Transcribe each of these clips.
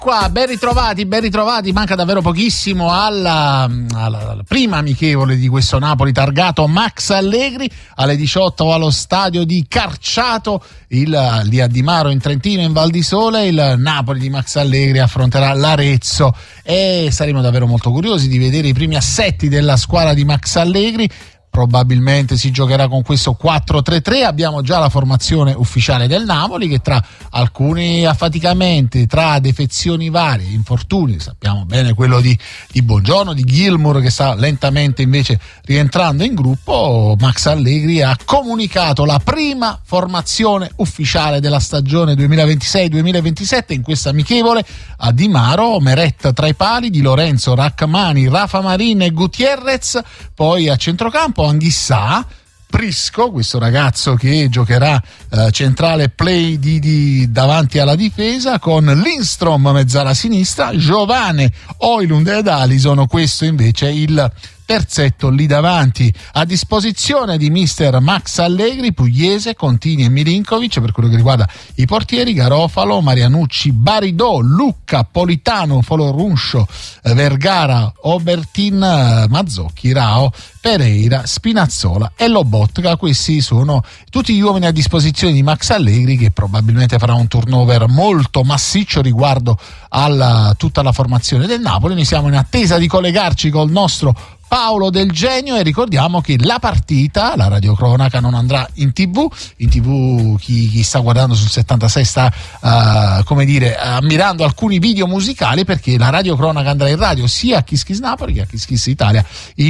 Qua, ben ritrovati, manca davvero pochissimo alla prima amichevole di questo Napoli targato Max Allegri alle 18 allo stadio di Carciato, lì a Di Maro in Trentino, in Val di Sole. Il Napoli di Max Allegri affronterà l'Arezzo e saremo davvero molto curiosi di vedere i primi assetti della squadra di Max Allegri. Probabilmente si giocherà con questo 4-3-3. Abbiamo già la formazione ufficiale del Napoli che tra alcuni affaticamenti, tra defezioni varie, infortuni, sappiamo bene quello di Buongiorno, di Gilmour che sta lentamente invece rientrando in gruppo, Max Allegri ha comunicato la prima formazione ufficiale della stagione 2026-2027 in questa amichevole a Di Maro. Meret tra i pali, Di Lorenzo, Rachmani, Rafa Marin e Gutierrez, poi a centrocampo Anghissà, Prisco, questo ragazzo che giocherà centrale play di davanti alla difesa, con Lindstrom mezzala sinistra, Giovane, Højlund ed Alisson. Questo invece il terzetto lì davanti, a disposizione di mister Max Allegri, Pugliese, Contini e Milinkovic. Per quello che riguarda i portieri, Garofalo, Marianucci, Baridò, Lucca, Politano, Foloruncio, Vergara, Obertin, Mazzocchi, Rao, Pereira, Spinazzola e Lobotka. Questi sono tutti gli uomini a disposizione di Max Allegri, che probabilmente farà un turnover molto massiccio riguardo a tutta la formazione del Napoli. Noi siamo in attesa di collegarci col nostro Paolo Del Genio e ricordiamo che la partita, la radiocronaca, non andrà in TV. In TV chi sta guardando sul 76 sta ammirando alcuni video musicali, perché la radiocronaca andrà in radio sia a Kiss Kiss Napoli che a Kiss Kiss Italia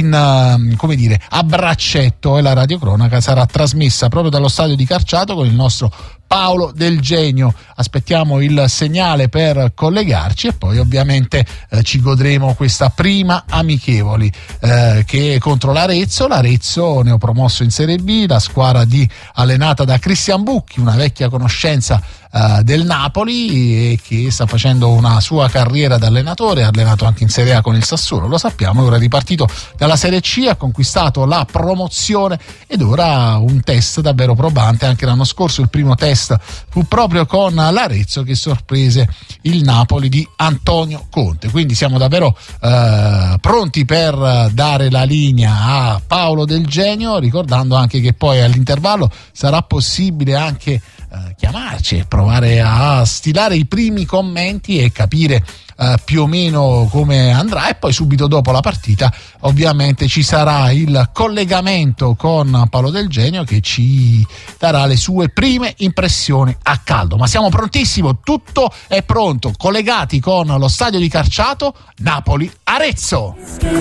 a braccetto, e la radiocronaca sarà trasmessa proprio dallo stadio di Carciato con il nostro Paolo Del Genio. Aspettiamo il segnale per collegarci e poi ovviamente ci godremo questa prima amichevoli che è contro l'Arezzo neopromosso in Serie B, la squadra allenata da Cristian Bucchi, una vecchia conoscenza del Napoli, e che sta facendo una sua carriera da allenatore. Ha allenato anche in Serie A con il Sassuolo, lo sappiamo. Ora è ripartito dalla Serie C, ha conquistato la promozione ed ora un test davvero probante. Anche l'anno scorso il primo test fu proprio con l'Arezzo, che sorprese il Napoli di Antonio Conte. Quindi siamo davvero pronti per dare la linea a Paolo Del Genio, ricordando anche che poi all'intervallo sarà possibile anche chiamarci e provare a stilare i primi commenti e capire più o meno come andrà, e poi subito dopo la partita ovviamente ci sarà il collegamento con Paolo Del Genio, che ci darà le sue prime impressioni a caldo. Ma siamo prontissimo, tutto è pronto, collegati con lo stadio di Carciato, Napoli-Arezzo.